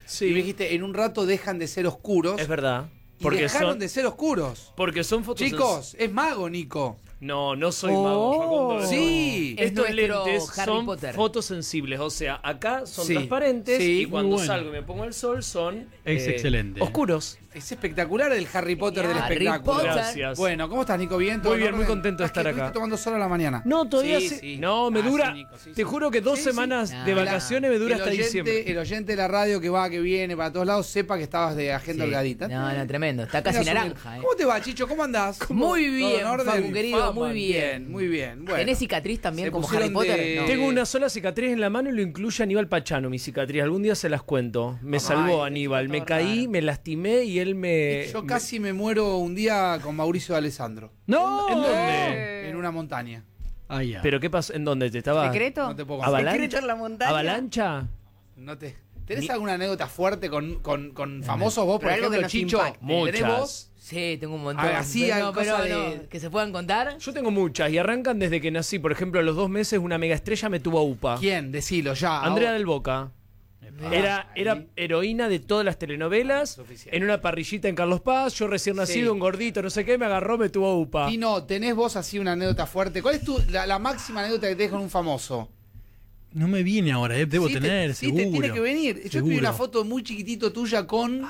Sí. Y me dijiste, en un rato dejan de ser oscuros. Es verdad. Y dejaron de ser oscuros. Porque son fotos. Chicos, es mago, Nico. No soy mago, Facundo. Sí. Es Estos nuestro lentes Harry son Potter. fotosensibles, o sea, acá son Sí, transparentes sí, y cuando muy bueno. salgo y me pongo el sol son Es excelente. oscuros. Es espectacular el Harry Potter del Harry espectáculo. Potter. Gracias. Bueno, ¿cómo estás, Nico? ¿Bien? ¿Todo Muy bien, en muy orden? contento de ¿Estás estar que acá. estuviste tomando sol a la mañana? No, todavía Sí, sí. sí. No, me dura. sí, Nico, sí, te sí. juro que 2 Sí, semanas sí. de vacaciones me dura El hasta oyente- diciembre. El oyente de la radio que va, que viene, para todos lados, sepa que estabas de agenda Sí. holgadita. No, tremendo. Está casi Tenías un- naranja, ¿Cómo te va, Chicho? ¿Cómo andás? Muy ¿Todo bien, en orden? Facu, querido, muy bien. Muy bien. Bueno. ¿Tenés cicatriz también Se como Harry pusieron Potter? de- No. Tengo una sola cicatriz en la mano y lo incluye Aníbal Pachano, mi cicatriz. Algún día se las cuento. Me salvó Aníbal. Me caí, me lastimé y él me. Yo casi me muero un día con Mauricio de Alessandro. ¡No! ¿En dónde? En una montaña. Ah, ya. ¿Pero qué pasó? ¿En dónde te estaba? ¿Secreto? No te puedo contar. ¿Avalancha? ¿Secreto en la montaña? ¿Avalancha? No te... ¿Tenés alguna anécdota fuerte con famosos vos, por Pero algo que ejemplo, nos Chicho? impacte. ¿Tenés Muchas. vos? Sí, tengo un montón. Ah, así hay pero cosa no, de- que se puedan contar. Yo tengo muchas y arrancan desde que nací. Por ejemplo, a los 2 meses una mega estrella me tuvo a UPA. ¿Quién? Decilo ya. Andrea ahora. del Boca. Ah, Era ahí. heroína de todas las telenovelas. Es oficial. En una parrillita en Carlos Paz, yo recién nacido, Sí. un gordito, no sé qué, me agarró, me tuvo a UPA. Tino, ¿tenés vos así una anécdota fuerte? ¿Cuál es la máxima anécdota que te deja con un famoso? No me viene ahora, debo Sí, tener, sí, seguro. te tiene que venir. Yo Seguro. tuve una foto muy chiquitito tuya con...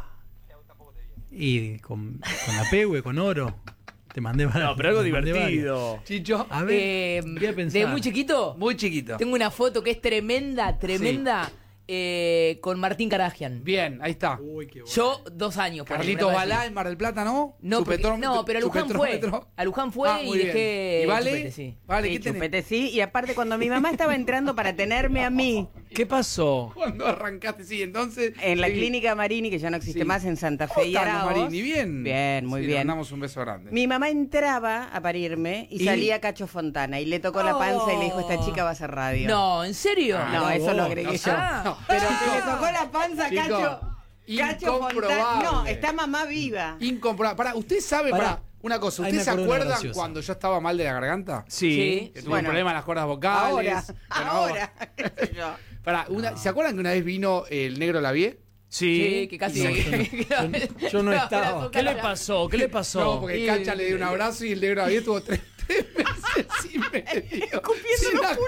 Y con la Pehue, con oro. Te mandé No, pero algo te mandé divertido. Chicho. varias. A ver, voy a pensar. De muy chiquito, Muy chiquito. tengo una foto que es tremenda, con Martín Karagian. Bien, ahí está. Uy, qué bueno. Yo 2 años. por Carlitos ejemplo, Balá en Mar del Plata, ¿no? No, no, pero a Luján fue. Chupetrómetro. A Luján fue Ah, y muy bien. dejé. ¿Y vale? chupete, sí. Vale, Sí, ¿qué tenés? chupete, sí. Y aparte, cuando mi mamá estaba entrando para tenerme a mí ¿Qué pasó? Cuando arrancaste, sí, entonces... en la sí. clínica Marini, que ya no existe Sí. más, en Santa ¿Cómo Fe y estás, Araos. Marini? Bien. Bien, muy Sí, le bien. mandamos un beso grande. Mi mamá entraba a parirme y ¿Y? salía Cacho Fontana y le tocó la panza y le dijo, esta chica va a hacer radio. No, ¿en serio? No, Ah, eso vos, lo agregué no, yo. no. Pero que le tocó la panza, Chico, Cacho Fontana. incomprobable. No, está mamá viva. Incomprobable. Pará, ¿usted sabe, Pará. una cosa, Ahí ¿usted me se acuerdo de una acuerdan graciosa. cuando yo estaba mal de la garganta? Sí. Que tuve Bueno. un problema en las cuerdas vocales. Ahora. Qué sé yo. Pará, ¿se acuerdan que una vez vino el negro Lavie? Sí. Sí, que casi. yo no estaba. ¿Qué le pasó? ¿Qué le pasó? No, porque Cacha le dio un abrazo y el negro Lavie tuvo 3 meses y medio. Sin la-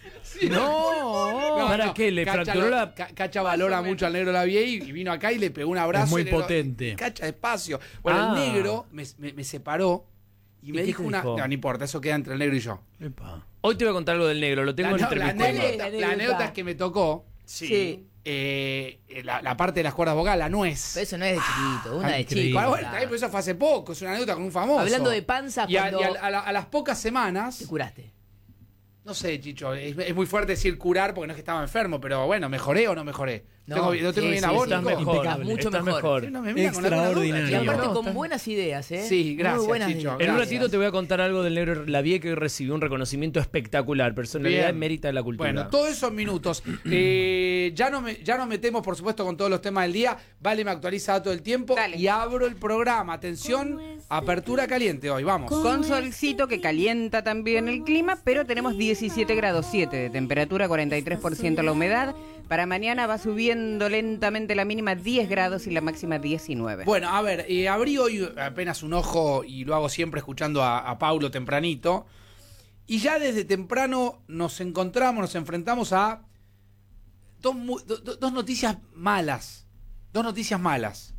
No, ¿para qué? ¿Le Cacha fracturó lo- la...? Cacha valora mucho al negro Lavie y vino acá y le pegó un abrazo. Es muy y el negro- potente. Cacha, despacio. Bueno, Ah. el negro me separó y me qué dijo te una... dijo? No, no importa, eso queda entre el negro y yo. Epa. Hoy te voy a contar algo del negro, lo tengo La, entre la mis cuerdas. anécdota, ¿Cuál es la la anécdota? anécdota es que me tocó Sí. la parte de las cuerdas vocales, la nuez. Pero eso no es de chiquito, una de increíble. chico. Bueno, bueno, también, pero eso fue hace poco, es una anécdota con un famoso. Hablando de panza, Y a, cuando y a las pocas te semanas, curaste. no sé, Chicho, es muy fuerte decir curar porque no es que estaba enfermo, pero bueno, ¿mejoré o no mejoré? No, ¿Lo tengo sí, bien sí, a vos, sí. Nico? Estás mejor, Estás mucho estás mejor. Sí, no, me mira con alguna duda, Extraordinario. Y Chicho. aparte No, con está- buenas ideas, ¿eh? Sí, gracias, Muy buenas Chicho. ideas. En un Gracias. ratito te voy a contar algo del negro Lavie que hoy recibió un reconocimiento espectacular. Personalidad Bien. emérita de la cultura. Bueno, todos esos minutos. Ya nos metemos, por supuesto, con todos los temas del día. Vale, me actualiza todo el tiempo. Dale. Y abro el programa. Atención, apertura caliente hoy. Vamos. Con solcito que calienta también el clima, pero tenemos 17 grados 7 de temperatura, 43% la humedad. Para mañana va subiendo lentamente la mínima 10 grados y la máxima 19. Bueno, a ver, abrí hoy apenas un ojo y lo hago siempre escuchando a Paulo tempranito. Y ya desde temprano nos enfrentamos a dos noticias malas. Dos noticias malas.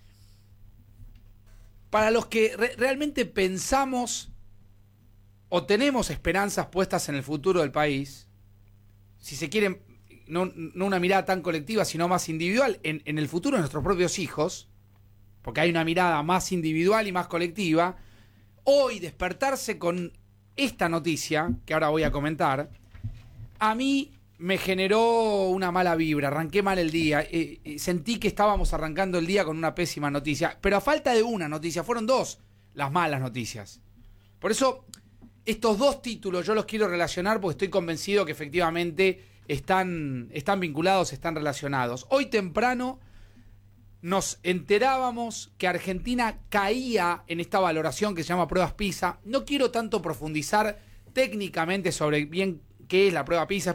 Para los que realmente pensamos o tenemos esperanzas puestas en el futuro del país, si se quieren, no una mirada tan colectiva, sino más individual, en el futuro de nuestros propios hijos, porque hay una mirada más individual y más colectiva, hoy despertarse con esta noticia, que ahora voy a comentar, a mí me generó una mala vibra, arranqué mal el día, sentí que estábamos arrancando el día con una pésima noticia, pero a falta de una noticia, fueron dos las malas noticias. Por eso, estos dos títulos yo los quiero relacionar porque estoy convencido que efectivamente están vinculados, están relacionados. Hoy temprano nos enterábamos que Argentina caía en esta valoración que se llama pruebas PISA. No quiero tanto profundizar técnicamente sobre bien qué es la prueba PISA. Después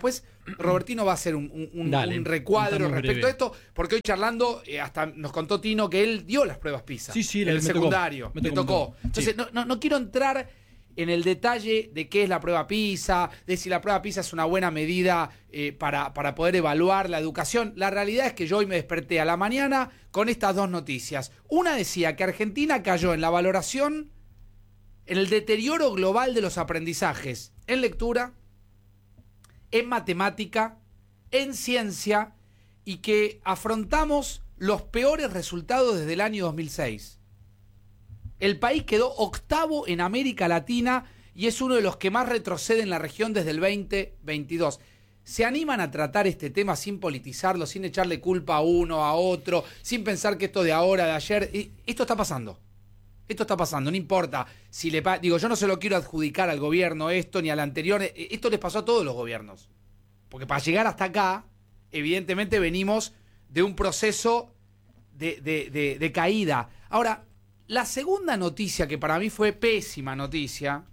Robertino va a hacer Dale, un recuadro contame respecto breve. a esto, porque hoy charlando, hasta nos contó Tino que él dio las pruebas PISA. Sí, en el me tocó. secundario. Me Le tocó un tocó. montón. Entonces, Sí. no quiero entrar en el detalle de qué es la prueba PISA, de si la prueba PISA es una buena medida para poder evaluar la educación. La realidad es que yo hoy me desperté a la mañana con estas dos noticias. Una decía que Argentina cayó en la valoración, en el deterioro global de los aprendizajes en lectura, en matemática, en ciencia, y que afrontamos los peores resultados desde el año 2006. El país quedó octavo en América Latina y es uno de los que más retrocede en la región desde el 2022. ¿Se animan a tratar este tema sin politizarlo, sin echarle culpa a uno, a otro, sin pensar que esto de ahora, de ayer? Esto está pasando. Esto está pasando, no importa si digo, yo no se lo quiero adjudicar al gobierno esto ni al anterior. Esto les pasó a todos los gobiernos. Porque para llegar hasta acá, evidentemente venimos de un proceso de caída. Ahora, la segunda noticia, que para mí fue pésima noticia,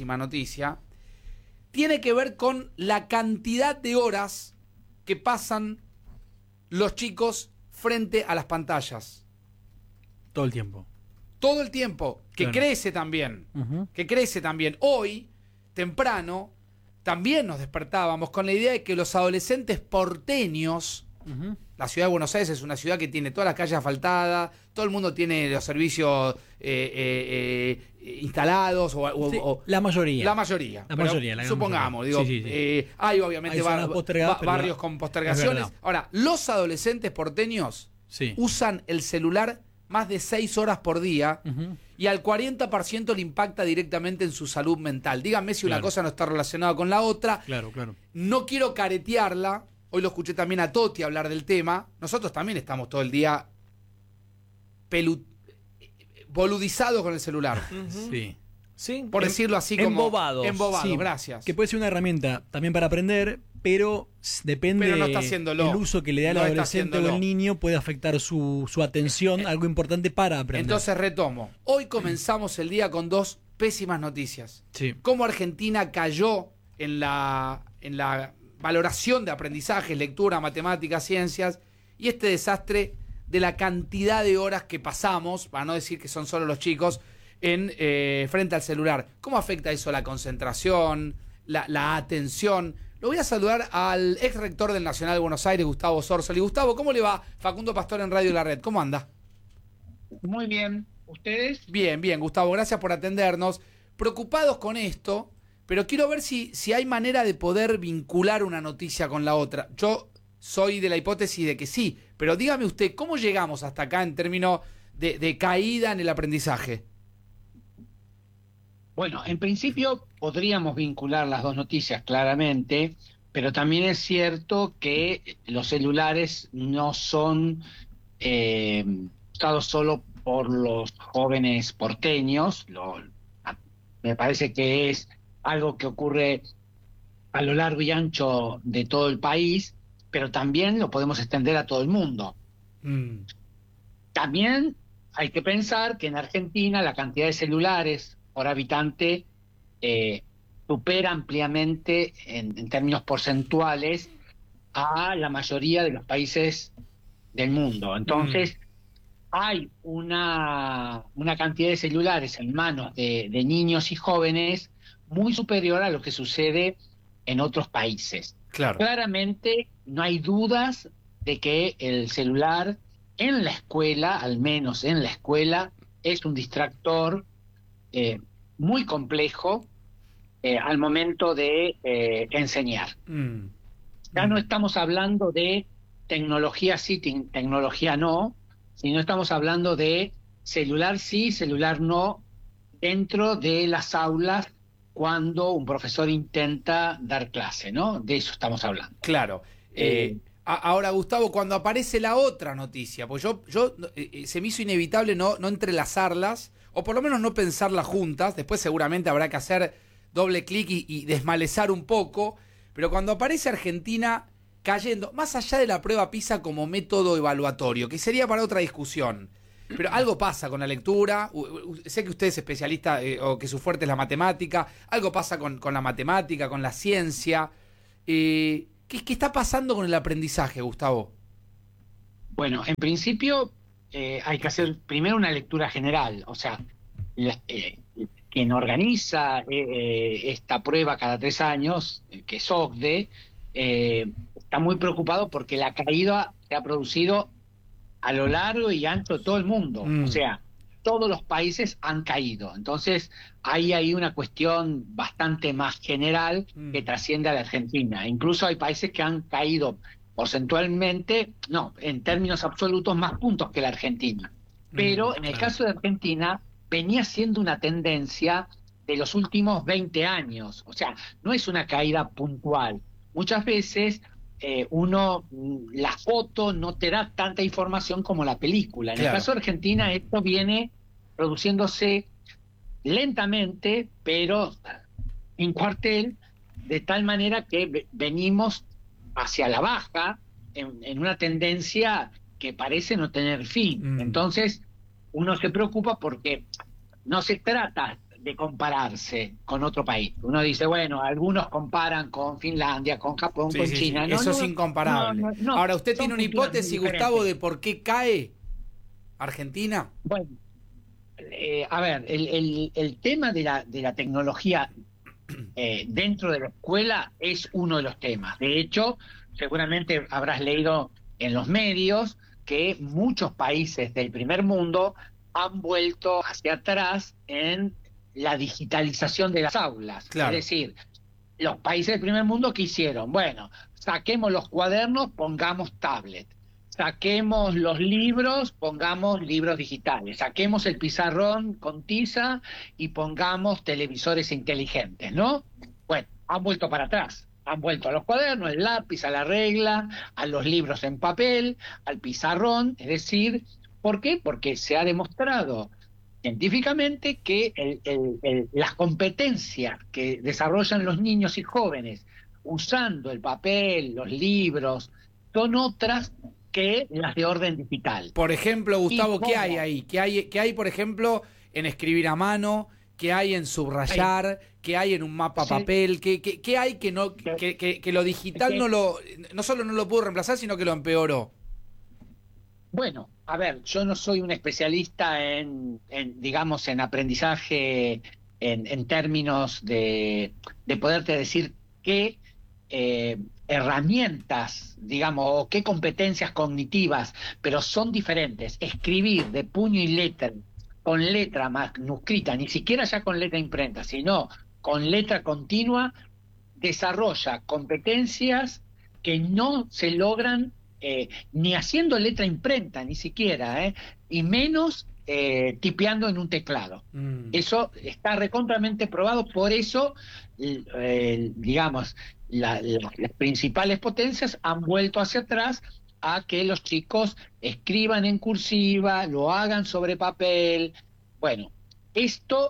tiene que ver con la cantidad de horas que pasan los chicos frente a las pantallas. Todo el tiempo. Todo el tiempo, que Claro. crece también, Ujú. que crece también. Hoy, temprano, también nos despertábamos con la idea de que los adolescentes porteños, Ujú. la ciudad de Buenos Aires es una ciudad que tiene todas las calles asfaltadas, todo el mundo tiene los servicios instalados, Sí, la mayoría. la mayoría. La Pero mayoría, la gran supongamos, mayoría. digo, Sí, sí. hay obviamente Hay zonas postergadas, pero barrios con postergaciones. es verdad. Ahora, los adolescentes porteños Sí. usan el celular más de 6 horas por día Ujú. y al 40% le impacta directamente en su salud mental. Díganme si una Claro. cosa no está relacionada con la otra. Claro, claro. No quiero caretearla. Hoy lo escuché también a Toti hablar del tema. Nosotros también estamos todo el día boludizados con el celular. Sí. Sí. Por decirlo así como... Embobados. Embobados, Sí, gracias. Que puede ser una herramienta también para aprender, pero depende Pero no está haciéndolo. el uso que le da el No está adolescente o haciéndolo. el niño puede afectar su atención, algo importante para aprender. Entonces retomo. Hoy comenzamos el día con dos pésimas noticias. sí. Cómo Argentina cayó en la valoración de aprendizajes, lectura, matemáticas, ciencias, y este desastre de la cantidad de horas que pasamos, para no decir que son solo los chicos, en frente al celular. ¿Cómo afecta eso la concentración, la atención? Lo voy a saludar al ex rector del Nacional de Buenos Aires, Gustavo Sorsoli. Gustavo, ¿cómo le va? Facundo Pastor en Radio La Red. ¿Cómo anda? Muy bien. ¿Ustedes? Bien, bien, Gustavo, gracias por atendernos. Preocupados con esto, pero quiero ver si hay manera de poder vincular una noticia con la otra. Yo soy de la hipótesis de que sí, pero dígame usted, ¿cómo llegamos hasta acá en términos de caída en el aprendizaje? Bueno, en principio podríamos vincular las dos noticias claramente, pero también es cierto que los celulares no son usados solo por los jóvenes porteños. Me parece que es algo que ocurre a lo largo y ancho de todo el país, pero también lo podemos extender a todo el mundo. También hay que pensar que en Argentina la cantidad de celulares por habitante supera ampliamente en términos porcentuales a la mayoría de los países del mundo. Entonces, hay una cantidad de celulares en manos de niños y jóvenes muy superior a lo que sucede en otros países. Claro. Claramente no hay dudas de que el celular en la escuela, al menos en la escuela, es un distractor muy complejo al momento de enseñar. Ya no estamos hablando de tecnología sí, tecnología no, sino estamos hablando de celular sí, celular no, dentro de las aulas cuando un profesor intenta dar clase, ¿no? De eso estamos hablando. Claro. Ahora, Gustavo, cuando aparece la otra noticia, pues yo se me hizo inevitable no entrelazarlas, o por lo menos no pensarlas juntas. Después seguramente habrá que hacer doble clic y desmalezar un poco, pero cuando aparece Argentina cayendo, más allá de la prueba PISA como método evaluatorio, que sería para otra discusión, pero algo pasa con la lectura. Sé que usted es especialista o que su fuerte es la matemática, algo pasa con la matemática, con la ciencia. ¿Qué está pasando con el aprendizaje, Gustavo? Bueno, en principio hay que hacer primero una lectura general, o sea, quien organiza esta prueba cada 3 años, que es OCDE, está muy preocupado porque la caída se ha producido a lo largo y ancho de todo el mundo, o sea, todos los países han caído, entonces ahí hay una cuestión bastante más general que trasciende a la Argentina, incluso hay países que han caído porcentualmente, no, en términos absolutos, más puntos que la Argentina. Pero en el caso de Argentina, venía siendo una tendencia de los últimos 20 años. O sea, no es una caída puntual. Muchas veces la foto no te da tanta información como la película. En el caso de Argentina, esto viene produciéndose lentamente, pero en cuartel, de tal manera que venimos hacia la baja en una tendencia que parece no tener fin. Entonces uno se preocupa porque no se trata de compararse con otro país. Uno dice, bueno, algunos comparan con Finlandia, con Japón, con China. Sí. No, Eso es incomparable. Ahora, ¿usted tiene una hipótesis, Gustavo, de por qué cae Argentina? Bueno, a ver, el tema de la tecnología dentro de la escuela es uno de los temas. De hecho, seguramente habrás leído en los medios que muchos países del primer mundo han vuelto hacia atrás en la digitalización de las aulas. Es decir, los países del primer mundo, ¿qué hicieron? Bueno, saquemos los cuadernos, pongamos tablet. Saquemos los libros, pongamos libros digitales. Saquemos el pizarrón con tiza y pongamos televisores inteligentes, ¿no? Bueno, han vuelto para atrás. Han vuelto a los cuadernos, el lápiz, a la regla, a los libros en papel, al pizarrón. Es decir, ¿por qué? Porque se ha demostrado científicamente que las competencias que desarrollan los niños y jóvenes usando el papel, los libros, son otras que las de orden digital. Por ejemplo, Gustavo, ¿qué hay ahí? ¿Qué hay, por ejemplo, en escribir a mano? ¿Qué hay en subrayar? ¿Qué hay en un mapa papel? ¿Qué hay que lo digital no solo no lo pudo reemplazar, sino que lo empeoró? Bueno, a ver, yo no soy un especialista en digamos, en aprendizaje en términos de poderte decir qué herramientas, digamos, o qué competencias cognitivas, pero son diferentes. Escribir de puño y letra, con letra manuscrita, ni siquiera ya con letra imprenta, sino con letra continua, desarrolla competencias que no se logran ni haciendo letra imprenta, ni siquiera, y menos tipeando en un teclado. Eso está recontramente probado, por eso, digamos, las principales potencias han vuelto hacia atrás a que los chicos escriban en cursiva, lo hagan sobre papel. Bueno, esto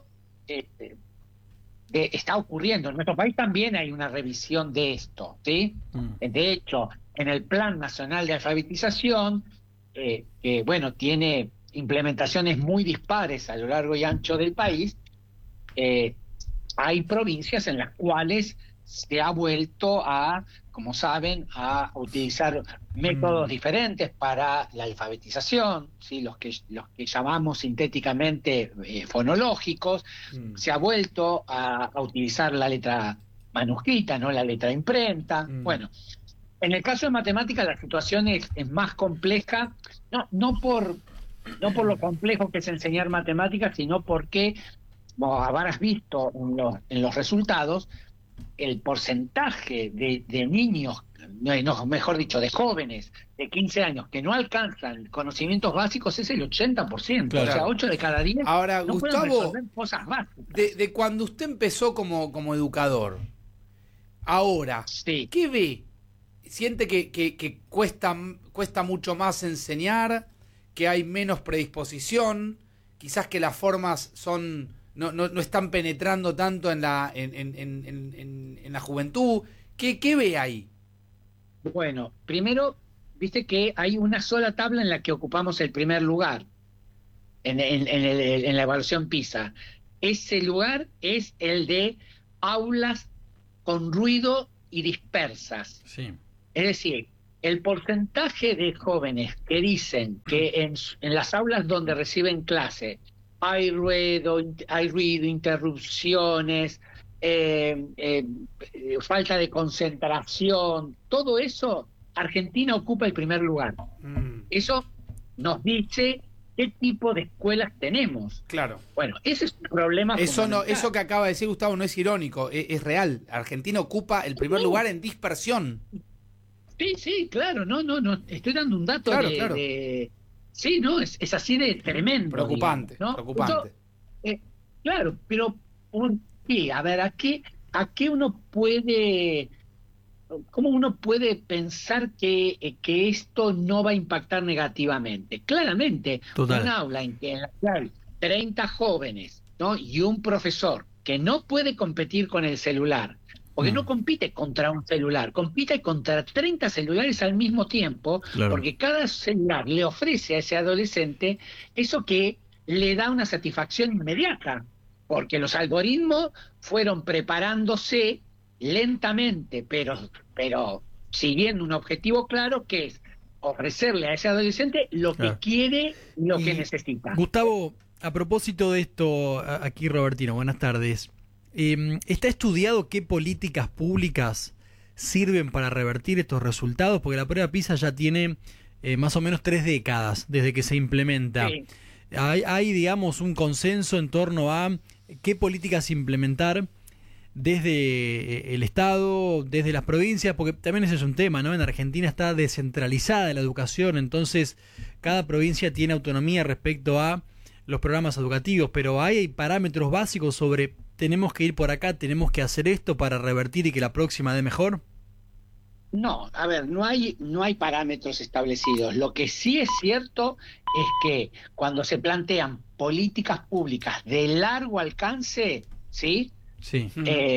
está ocurriendo. En nuestro país también hay una revisión de esto, ¿sí? De hecho, en el Plan Nacional de Alfabetización, que bueno, tiene implementaciones muy dispares a lo largo y ancho del país, hay provincias en las cuales se ha vuelto a, como saben, a utilizar métodos diferentes para la alfabetización, ¿sí? los que llamamos sintéticamente fonológicos. Se ha vuelto a utilizar la letra manuscrita, no la letra imprenta. Bueno, en el caso de matemáticas la situación es más compleja, no por lo complejo que es enseñar matemáticas, sino porque, como habrás visto en los resultados, el porcentaje de niños, no, mejor dicho, de jóvenes de 15 años que no alcanzan conocimientos básicos es el 80%, claro. O sea, 8 de cada 10. Ahora, no Gustavo, cosas básicas. De cuando usted empezó como educador, ahora, sí. ¿Qué ve? ¿Siente que cuesta mucho más enseñar, que hay menos predisposición, quizás que las formas no están penetrando tanto en la juventud? ¿Qué ve ahí? Bueno, primero, viste que hay una sola tabla en la que ocupamos el primer lugar en la evaluación PISA. Ese lugar es el de aulas con ruido y dispersas. Sí. Es decir, el porcentaje de jóvenes que dicen que en las aulas donde reciben clase hay ruido, interrupciones, falta de concentración, todo eso, Argentina ocupa el primer lugar. Eso nos dice qué tipo de escuelas tenemos. Claro. Bueno, ese es un problema fundamental. Eso que acaba de decir Gustavo no es irónico, es real. Argentina ocupa el primer lugar en dispersión. Sí, claro, no, estoy dando un dato Claro, de, claro. Sí, no, es así de tremendo. Preocupante, digamos, ¿no? preocupante. Claro, pero ¿por qué? A ver, ¿a qué uno puede... ¿Cómo uno puede pensar que esto no va a impactar negativamente? Claramente, Total. un aula en la que hay 30 jóvenes, ¿no? Y un profesor que no puede competir con el celular, porque no compite contra un celular, compite contra 30 celulares al mismo tiempo, Claro. porque cada celular le ofrece a ese adolescente eso que le da una satisfacción inmediata, porque los algoritmos fueron preparándose lentamente, pero siguiendo un objetivo claro, que es ofrecerle a ese adolescente lo que Claro. quiere y lo que Y, necesita. Gustavo, a propósito de esto, aquí Robertino, buenas tardes. ¿Está estudiado qué políticas públicas sirven para revertir estos resultados? Porque la prueba PISA ya tiene más o menos 3 décadas desde que se implementa. Sí. Hay, digamos, un consenso en torno a qué políticas implementar desde el Estado, desde las provincias, porque también ese es un tema, ¿no? En Argentina está descentralizada la educación, entonces cada provincia tiene autonomía respecto a los programas educativos, pero hay parámetros básicos sobre tenemos que ir por acá, tenemos que hacer esto para revertir y que la próxima dé mejor. No, a ver, no hay parámetros establecidos. Lo que sí es cierto es que cuando se plantean políticas públicas de largo alcance, ¿sí? Sí.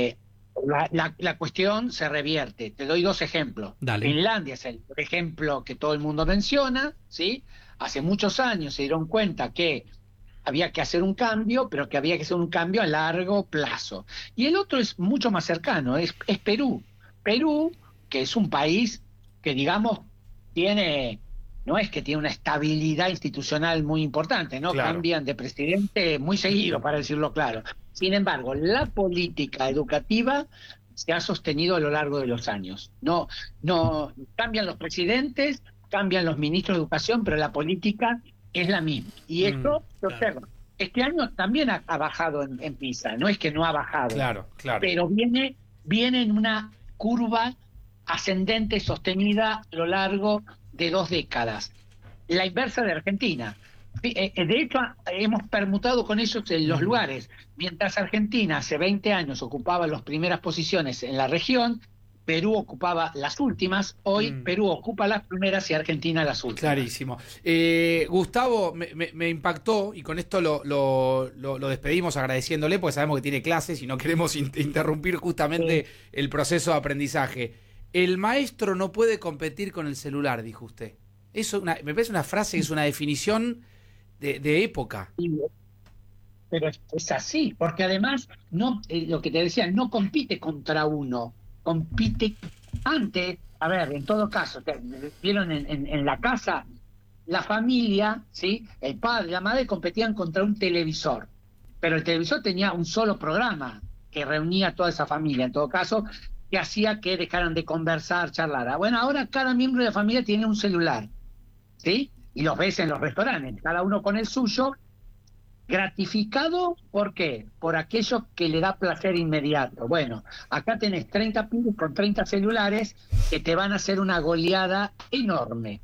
La cuestión se revierte. Te doy 2 ejemplos. Dale. Finlandia es el ejemplo que todo el mundo menciona, ¿sí? Hace muchos años se dieron cuenta que había que hacer un cambio, pero que había que hacer un cambio a largo plazo. Y el otro es mucho más cercano, es Perú. Perú, que es un país que, digamos, no es que tiene una estabilidad institucional muy importante, ¿no? Claro. Cambian de presidente muy seguido, para decirlo claro. Sin embargo, la política educativa se ha sostenido a lo largo de los años. No cambian los presidentes, cambian los ministros de educación, pero la política es la misma. Y esto se observa. Este año también ha bajado en PISA, no es que no ha bajado, Claro. pero viene en una curva ascendente sostenida a lo largo de 2 décadas. La inversa de Argentina. De hecho, hemos permutado con ellos en los lugares. Mientras Argentina hace 20 años ocupaba las primeras posiciones en la región, Perú ocupaba las últimas, hoy Perú ocupa las primeras y Argentina las últimas. Clarísimo. Gustavo, me impactó, y con esto lo despedimos agradeciéndole, porque sabemos que tiene clases y no queremos interrumpir justamente el proceso de aprendizaje. El maestro no puede competir con el celular, dijo usted. Eso me parece una frase que es una definición de época. Pero es así, porque además, lo que te decía, no compite contra uno, compite antes. A ver, en todo caso, vieron en la casa, la familia, ¿sí? El padre y la madre competían contra un televisor, pero el televisor tenía un solo programa que reunía a toda esa familia, en todo caso, que hacía que dejaran de conversar, charlar. Bueno, ahora cada miembro de la familia tiene un celular, ¿sí? Y los ves en los restaurantes, cada uno con el suyo, gratificado, ¿por qué? Por aquello que le da placer inmediato. Bueno, acá tenés 30 pibes con 30 celulares que te van a hacer una goleada enorme.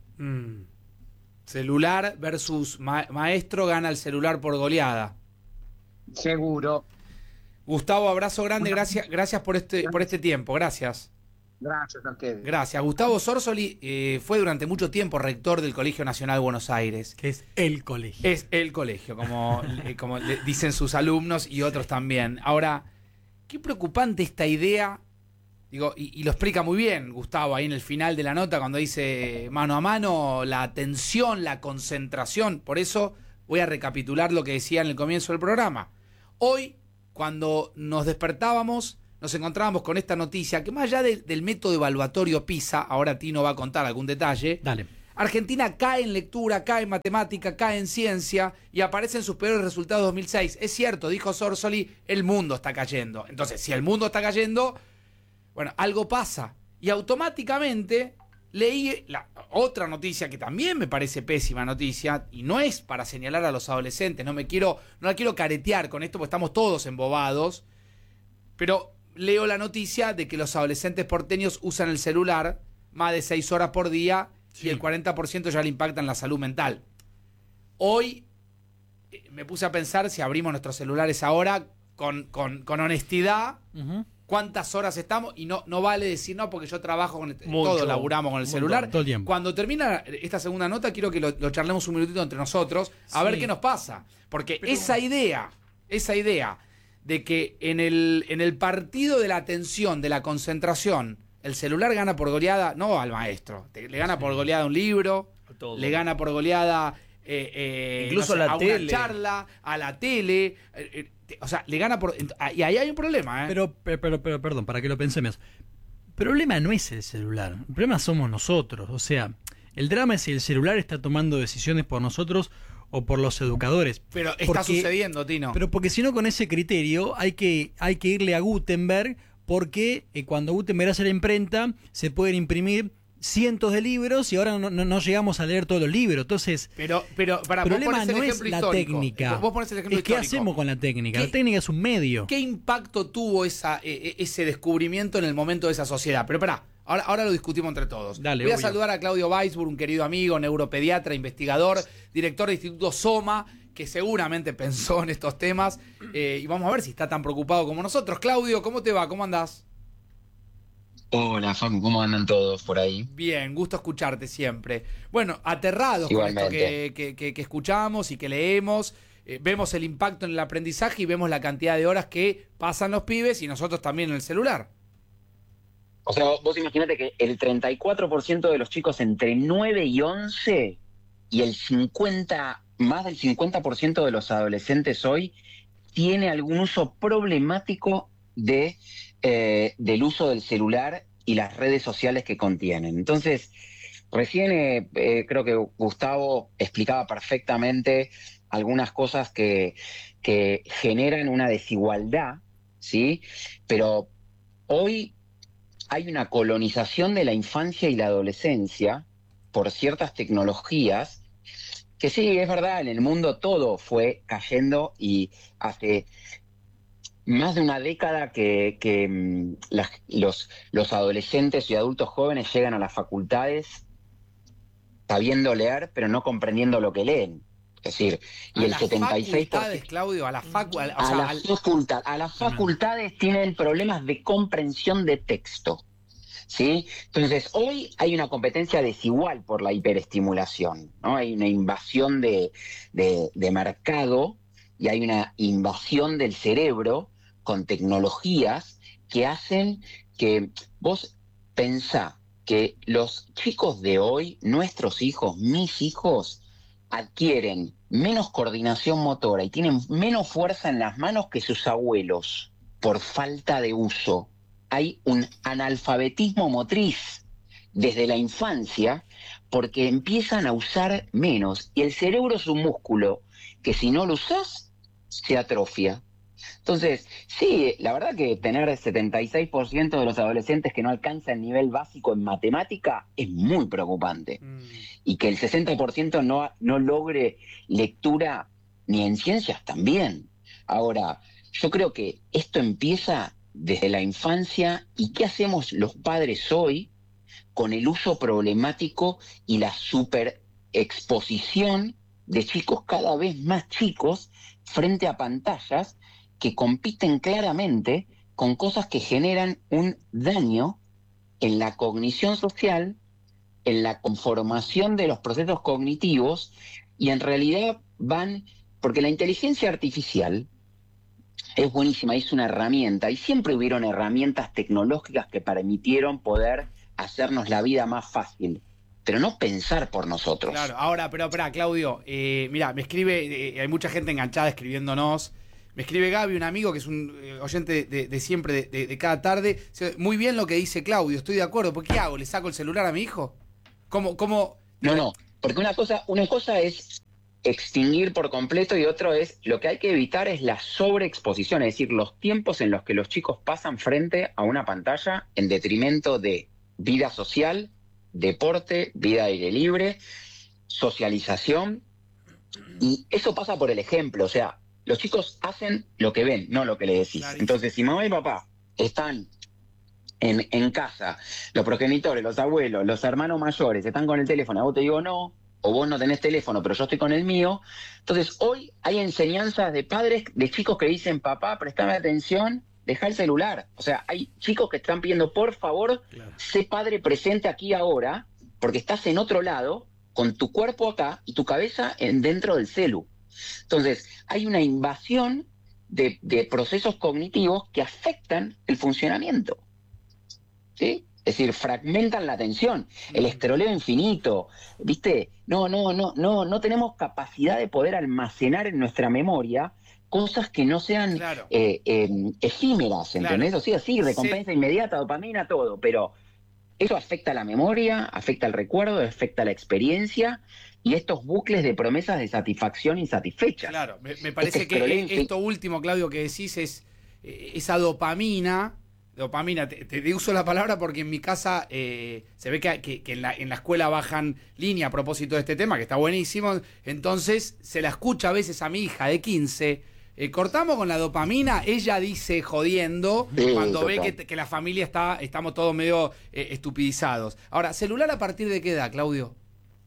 Celular versus maestro, gana el celular por goleada. Seguro. Gustavo, abrazo grande, gracias por este tiempo, gracias. Gracias a ustedes. Gracias. Gustavo Sórsoli fue durante mucho tiempo rector del Colegio Nacional Buenos Aires. Que es el colegio. Es el colegio, como le dicen sus alumnos y otros también. Ahora, qué preocupante esta idea, digo, y lo explica muy bien Gustavo ahí en el final de la nota cuando dice mano a mano, la atención, la concentración. Por eso voy a recapitular lo que decía en el comienzo del programa. Hoy, cuando nos despertábamos nos encontrábamos con esta noticia que más allá del método evaluatorio PISA, ahora Tino va a contar algún detalle, Dale. Argentina cae en lectura, cae en matemática, cae en ciencia y aparecen sus peores resultados de 2006. Es cierto, dijo Sorsoli, el mundo está cayendo. Entonces, si el mundo está cayendo, bueno, algo pasa. Y automáticamente leí otra noticia que también me parece pésima noticia, y no es para señalar a los adolescentes, no la quiero caretear con esto porque estamos todos embobados, pero leo la noticia de que los adolescentes porteños usan el celular más de 6 horas por día y el 40% ya le impacta en la salud mental. Hoy me puse a pensar si abrimos nuestros celulares ahora con honestidad, cuántas horas estamos, y no vale decir no porque yo trabajo con todos laburamos con el celular. Todo el tiempo. Cuando termina esta segunda nota quiero que lo charlemos un minutito entre nosotros a ver qué nos pasa, porque esa idea de que en el partido de la atención, de la concentración, el celular gana por goleada, no al maestro, le gana por goleada a un libro, le gana por goleada incluso no sé, a la tele, una charla, a la tele, o sea, le gana por... Y ahí hay un problema, ¿eh? Pero, perdón, para que lo pensemos. El problema no es el celular, el problema somos nosotros. O sea, el drama es si el celular está tomando decisiones por nosotros o por los educadores. Pero está sucediendo, Tino. Pero porque si no, con ese criterio hay que irle a Gutenberg, porque cuando Gutenberg hace la imprenta se pueden imprimir cientos de libros y ahora no llegamos a leer todos los libros. Entonces, pero para, el problema vos pones el no es ejemplo la histórico. técnica. Vos pones el ejemplo es qué histórico. hacemos con la técnica. La técnica es un medio. ¿Qué impacto tuvo ese descubrimiento en el momento de esa sociedad? Pero pará, ahora lo discutimos entre todos. Dale, voy a obvio. saludar a Claudio Weisburg, un querido amigo, neuropediatra, investigador, director del Instituto Soma, que seguramente pensó en estos temas. Y vamos a ver si está tan preocupado como nosotros. Claudio, ¿cómo te va? ¿Cómo andás? Hola, Facu, ¿cómo andan todos por ahí? Bien, gusto escucharte siempre. Bueno, aterrados con esto que escuchamos y que leemos. Vemos el impacto en el aprendizaje y vemos la cantidad de horas que pasan los pibes y nosotros también en el celular. O sea, vos imaginate que el 34% de los chicos entre 9 y 11 y más del 50% de los adolescentes hoy tiene algún uso problemático del uso del celular y las redes sociales que contienen. Entonces, recién creo que Gustavo explicaba perfectamente algunas cosas que generan una desigualdad, ¿sí? Pero hoy hay una colonización de la infancia y la adolescencia por ciertas tecnologías que sí, es verdad, en el mundo todo fue cayendo y hace más de una década que los adolescentes y adultos jóvenes llegan a las facultades sabiendo leer, pero no comprendiendo lo que leen. Es decir, y el 76%... facultades, Claudio, a las facultades tienen problemas de comprensión de texto, ¿sí? Entonces, hoy hay una competencia desigual por la hiperestimulación, ¿no? Hay una invasión de mercado y hay una invasión del cerebro con tecnologías que hacen que vos pensá que los chicos de hoy, nuestros hijos, mis hijos, adquieren menos coordinación motora y tienen menos fuerza en las manos que sus abuelos por falta de uso. Hay un analfabetismo motriz desde la infancia porque empiezan a usar menos y el cerebro es un músculo que si no lo usás se atrofia. Entonces, sí, la verdad que tener el 76% de los adolescentes que no alcanzan el nivel básico en matemática es muy preocupante. Y que el 60% no logre lectura ni en ciencias también. Ahora, yo creo que esto empieza desde la infancia. ¿Y qué hacemos los padres hoy con el uso problemático y la superexposición de chicos cada vez más chicos frente a pantallas que compiten claramente con cosas que generan un daño en la cognición social, en la conformación de los procesos cognitivos, y en realidad porque la inteligencia artificial es buenísima, es una herramienta, y siempre hubieron herramientas tecnológicas que permitieron poder hacernos la vida más fácil, pero no pensar por nosotros. Claro, ahora, pero espera, Claudio, mira, me escribe, hay mucha gente enganchada escribiéndonos. Me escribe Gaby, un amigo que es un oyente de siempre, de cada tarde. Muy bien lo que dice Claudio, estoy de acuerdo. ¿Por qué hago? ¿Le saco el celular a mi hijo? ¿Cómo? No, porque una cosa es extinguir por completo y otro es, lo que hay que evitar es la sobreexposición, es decir, los tiempos en los que los chicos pasan frente a una pantalla en detrimento de vida social, deporte, vida aire libre, socialización, y eso pasa por el ejemplo, o sea, los chicos hacen lo que ven, no lo que le decís. Claro. Entonces, si mamá y papá están en casa, los progenitores, los abuelos, los hermanos mayores están con el teléfono, a vos te digo no, o vos no tenés teléfono, pero yo estoy con el mío. Entonces, hoy hay enseñanzas de padres, de chicos que dicen, papá, prestame atención, deja el celular. O sea, hay chicos que están pidiendo, por favor, sé padre presente aquí ahora, porque estás en otro lado, con tu cuerpo acá y tu cabeza dentro del celu. Entonces, hay una invasión de procesos cognitivos que afectan el funcionamiento. ¿Sí? Es decir, fragmentan la atención, el escroleo infinito, ¿viste? No tenemos capacidad de poder almacenar en nuestra memoria cosas que no sean efímeras, ¿entendés? Claro. O sea, sí, recompensa inmediata, dopamina, todo, pero eso afecta a la memoria, afecta al recuerdo, afecta a la experiencia y estos bucles de promesas de satisfacción insatisfechas. Claro, me parece que esto último, Claudio, que decís es esa dopamina, te uso la palabra porque en mi casa se ve que en la escuela bajan línea a propósito de este tema, que está buenísimo, entonces se la escucha a veces a mi hija de 15, cortamos con la dopamina, ella dice jodiendo, cuando total. ve que la familia estamos todos medio estupidizados. Ahora, ¿celular a partir de qué edad, Claudio?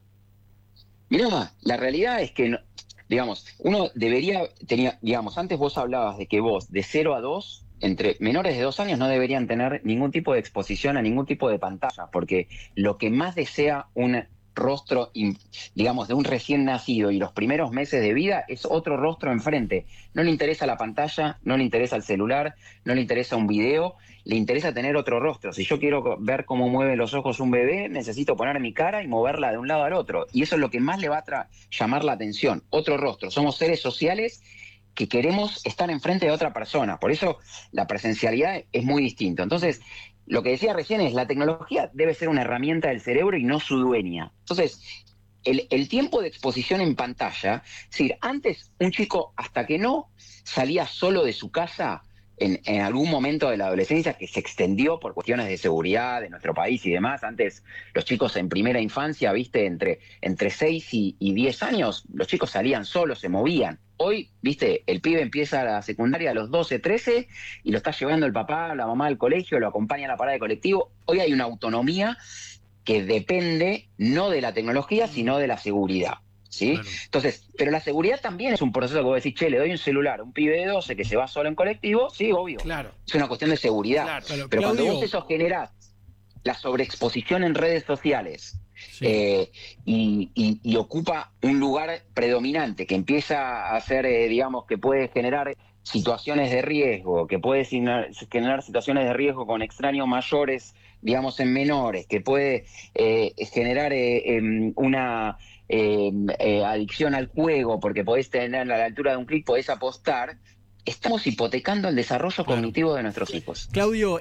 Mirá, la realidad es que, digamos, uno digamos, antes vos hablabas de que vos, de 0 a 2, entre menores de 2 años no deberían tener ningún tipo de exposición a ningún tipo de pantalla, porque lo que más desea un rostro, digamos, de un recién nacido y los primeros meses de vida es otro rostro enfrente. No le interesa la pantalla, no le interesa el celular, no le interesa un video, le interesa tener otro rostro. Si yo quiero ver cómo mueve los ojos un bebé, necesito poner mi cara y moverla de un lado al otro. Y eso es lo que más le va a llamar la atención, otro rostro. Somos seres sociales que queremos estar enfrente de otra persona. Por eso la presencialidad es muy distinta. Entonces, lo que decía recién es, la tecnología debe ser una herramienta del cerebro y no su dueña. Entonces, el tiempo de exposición en pantalla, es decir, antes un chico hasta que no salía solo de su casa en algún momento de la adolescencia, que se extendió por cuestiones de seguridad de nuestro país y demás. Antes los chicos en primera infancia, viste, entre 6 y 10 años, los chicos salían solos, se movían. Hoy, viste, el pibe empieza la secundaria a los 12, 13 y lo está llevando el papá, la mamá al colegio, lo acompaña a la parada de colectivo. Hoy hay una autonomía que depende no de la tecnología, sino de la seguridad. ¿Sí? Claro. Entonces, pero la seguridad también es un proceso que vos decís, che, le doy un celular a un pibe de 12 que se va solo en colectivo, sí, obvio. Claro. Es una cuestión de seguridad. Claro. Pero Claudio, cuando vos eso generás la sobreexposición en redes sociales sí. y ocupa un lugar predominante que empieza a ser, digamos, que puede generar situaciones de riesgo, que puede generar situaciones de riesgo con extraños mayores, digamos, en menores, que puede generar una adicción al juego, porque podés tener a la altura de un clic, podés apostar, estamos hipotecando el desarrollo cognitivo de nuestros hijos. Claudio,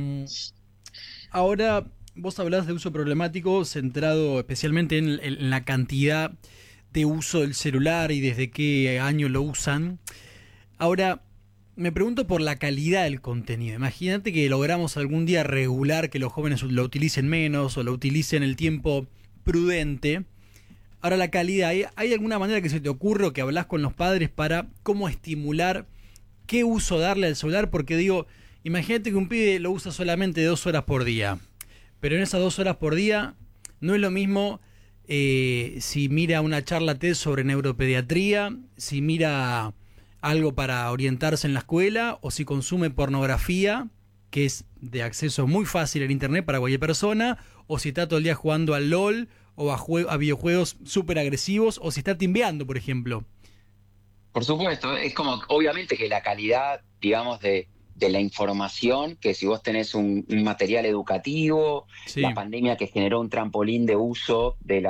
ahora vos hablás de uso problemático centrado especialmente en la cantidad de uso del celular y desde qué año lo usan. Ahora, me pregunto por la calidad del contenido. Imagínate que logramos algún día regular que los jóvenes lo utilicen menos o lo utilicen el tiempo prudente. Ahora, la calidad, ¿hay alguna manera que se te ocurra o que hablás con los padres para cómo estimular qué uso darle al celular? Porque digo, imagínate que un pibe lo usa solamente 2 horas por día, pero en esas 2 horas por día no es lo mismo si mira una charla TED sobre neuropediatría, si mira algo para orientarse en la escuela o si consume pornografía, que es de acceso muy fácil en internet para cualquier persona, o si está todo el día jugando al LOL o a videojuegos súper agresivos, o si está timbeando, por ejemplo. Por supuesto, es como, obviamente que la calidad, digamos, de de la información, que si vos tenés un material educativo, Sí. la pandemia que generó un trampolín de uso del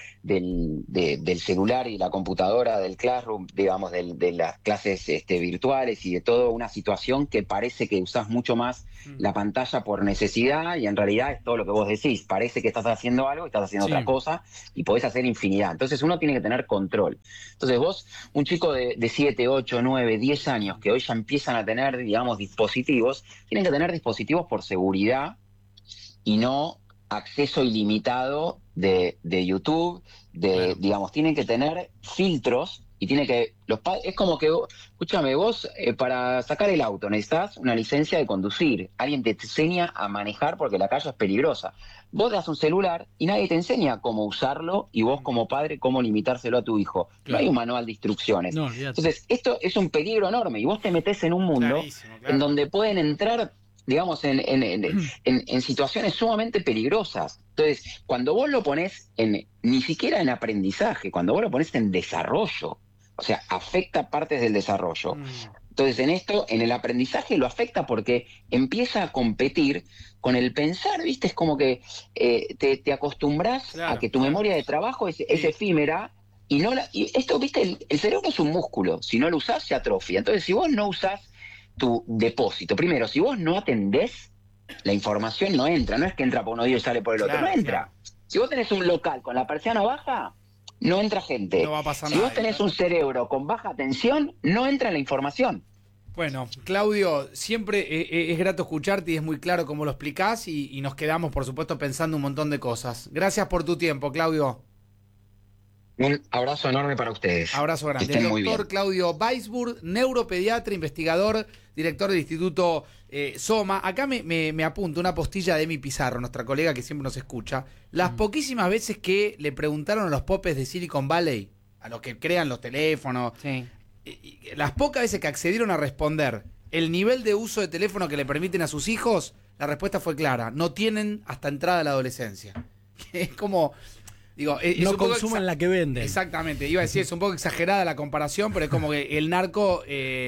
celular y la computadora, del Classroom, digamos, de las clases virtuales y de toda una situación que parece que usás mucho más la pantalla por necesidad y en realidad es todo lo que vos decís, parece que estás haciendo algo y estás haciendo Sí. otra cosa y podés hacer infinidad. Entonces uno tiene que tener control. Entonces vos, un chico de 7, 8, 9, 10 años que hoy ya empiezan a tener, digamos, dispositivos, tienen que tener dispositivos por seguridad y no acceso ilimitado de YouTube, digamos, tienen que tener filtros y tiene que, es como que, escúchame, vos para sacar el auto necesitas una licencia de conducir, alguien te enseña a manejar porque la calle es peligrosa. Vos das un celular y nadie te enseña cómo usarlo y vos como padre cómo limitárselo a tu hijo. No hay un manual de instrucciones. No, olvídate. Entonces, esto es un peligro enorme y vos te metés en un mundo Clarísimo, claro. en donde pueden entrar, digamos, en situaciones sumamente peligrosas. Entonces, cuando vos lo ponés ni siquiera en aprendizaje, cuando vos lo ponés en desarrollo, o sea, afecta partes del desarrollo. Entonces, en el aprendizaje lo afecta porque empieza a competir con el pensar, ¿viste? Es como que te acostumbras Claro, a que tu claro. memoria de trabajo es efímera y esto, ¿viste? El cerebro es un músculo, si no lo usás se atrofia. Entonces, si vos no usás tu depósito, primero, si vos no atendés, la información no entra, no es que entra por un oído y sale por el otro, Claro, no entra. Si vos tenés un local con la persiana baja, no entra gente. No va a pasar Si nada. vos tenés un cerebro con baja tensión, no entra la información. Bueno, Claudio, siempre es grato escucharte y es muy claro cómo lo explicás y nos quedamos, por supuesto, pensando un montón de cosas. Gracias por tu tiempo, Claudio. Un abrazo enorme para ustedes. Abrazo grande. Que estén El muy doctor bien. Claudio Weisburg, neuropediatra, investigador, director del Instituto Soma. Acá me apunta una postilla de Emi Pizarro, nuestra colega que siempre nos escucha. Las poquísimas veces que le preguntaron a los popes de Silicon Valley, a los que crean los teléfonos, Sí. las pocas veces que accedieron a responder el nivel de uso de teléfono que le permiten a sus hijos, la respuesta fue clara. No tienen hasta entrada a la adolescencia. Es como... Digo, es No un poco consuman la que venden. Exactamente, iba a decir, es un poco exagerada la comparación, pero es como que el narco...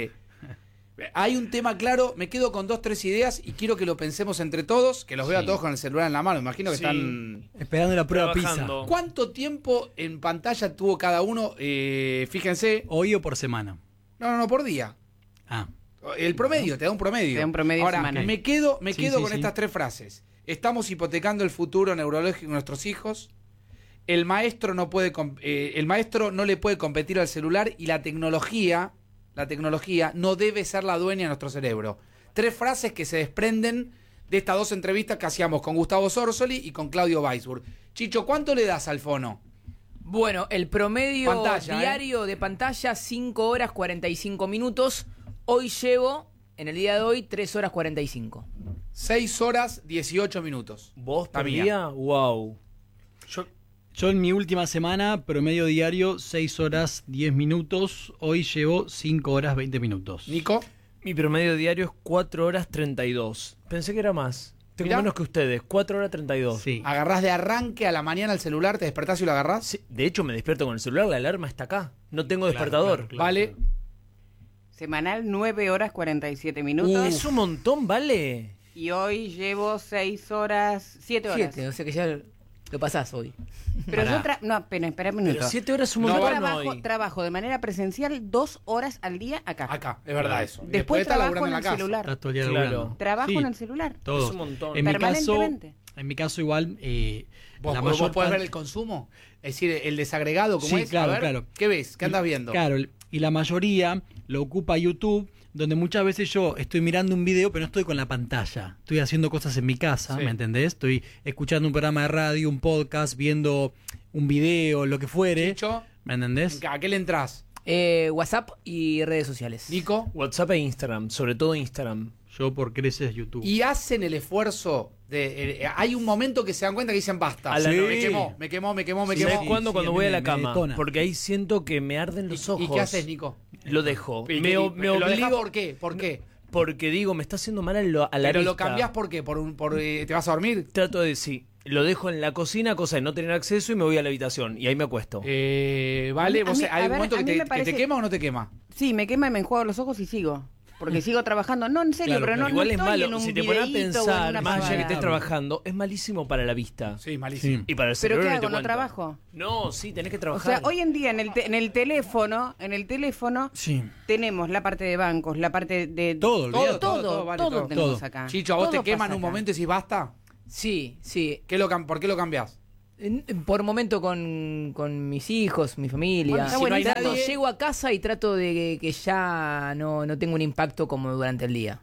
hay un tema claro, me quedo con 2, 3 ideas y quiero que lo pensemos entre todos, que los veo a todos con el celular en la mano, imagino que Sí. están... Esperando la prueba Trabajando. PISA. ¿Cuánto tiempo en pantalla tuvo cada uno? Fíjense, Hoy o por semana. no, por día. Ah. El promedio, te da un promedio. Te da un promedio Ahora, semanal. me quedo Sí, con sí. estas 3 frases. Estamos hipotecando el futuro neurológico de nuestros hijos. El maestro no le puede competir al celular y la tecnología no debe ser la dueña de nuestro cerebro. 3 frases que se desprenden de estas 2 entrevistas que hacíamos con Gustavo Sorsoli y con Claudio Weisburg. Chicho, ¿cuánto le das al fono? Bueno, el promedio Pantalla, diario de pantalla, 5 horas 45 minutos. Hoy llevo, en el día de hoy, 3 horas 45. 6 horas 18 minutos. ¿Vos por También. día? Wow. Yo en mi última semana, promedio diario, 6 horas 10 minutos. Hoy llevo 5 horas 20 minutos. Nico, Mi promedio diario es 4 horas 32. Pensé que era más. Tengo Mirá. menos que ustedes, 4 horas 32. Sí. agarrás de arranque a la mañana el celular, te despertás y lo agarrás. Sí, de hecho, me despierto con el celular, la alarma está acá. No tengo despertador. Vale. Semanal, 9 horas 47 minutos. Es un montón, ¿vale? Y hoy llevo 6 horas, 7 horas. 7, o sea que ya lo pasás hoy. Pero yo espera un minuto. Pero 7 horas es un No, Yo montón bueno, hoy. trabajo de manera presencial 2 horas al día acá. Acá, es verdad eso. Y Después estás trabajo laburando en el casa. celular. Estás todo el día Claro. laburando. Trabajo Sí, en el celular. todos. Es un montón. En mi caso, Permanentemente. igual, ¿Vos, la vos mayor podés ver parte- el consumo? Es decir, el desagregado, ¿cómo Sí, es? claro, A ver, claro. ¿qué ves? ¿Qué andas viendo? Claro, y la mayoría lo ocupa YouTube, donde muchas veces yo estoy mirando un video, pero no estoy con la pantalla. Estoy haciendo cosas en mi casa, Sí. ¿me entendés? Estoy escuchando un programa de radio, un podcast, viendo un video, lo que fuere. Chicho, ¿Me entendés? ¿a qué le entras? WhatsApp y redes sociales. Nico. WhatsApp e Instagram, sobre todo Instagram. Yo por creces YouTube. Y hacen el esfuerzo de... hay un momento que se dan cuenta que dicen basta. A la Sí. noche. Me quemó. ¿Sabes sí, cuándo? sí, Cuando a mí voy a me- la me cama. detona. Porque ahí siento que me arden los ojos. ¿Y qué haces, Nico? Lo dejo. ¿Y Me ¿Lo dejás obligo. por qué? ¿Por qué? Porque digo, me está haciendo mal a la Pero lo vista. cambiás ¿por qué? ¿Te vas a dormir? Trato de sí. Lo dejo en la cocina, cosa de no tener acceso, y me voy a la habitación. Y ahí me acuesto. Vale, A mí- ¿hay a un ver, momento a que mí te, me parece- que te quema o no te quema? Sí, me quema y me enjuago los ojos y sigo. porque sigo trabajando. No, en serio, Claro, pero claro. no, Igual no es estoy malo, en un si te pones a videíto o en pensar, una más allá que pantalla. estés trabajando, es malísimo para la vista. Sí, malísimo. Sí. Y para el ¿Pero cerebro qué ni hago? te ¿No cuento. trabajo? No, sí, tenés que O trabajar. sea, hoy en día en el teléfono Sí. tenemos la parte de bancos, la parte de... Todo, olvidate. todo vale, todo. tenemos Todo. acá. Chicho, ¿a vos Todo te queman pasa un acá. momento y decís basta? Sí, sí. ¿Por qué lo cambiás? Por momento con mis hijos, mi familia. Bueno, si no hay Trato- nadie- Llego a casa y trato de que ya no tenga un impacto como durante el día.